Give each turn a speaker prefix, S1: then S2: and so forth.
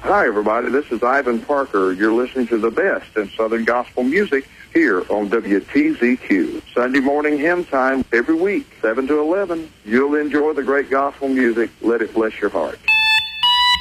S1: Hi, everybody. This is Ivan Parker. You're listening to the best in Southern gospel music here on WTZQ. Sunday morning hymn time every week, 7 to 11. You'll enjoy the great gospel music. Let it bless your heart.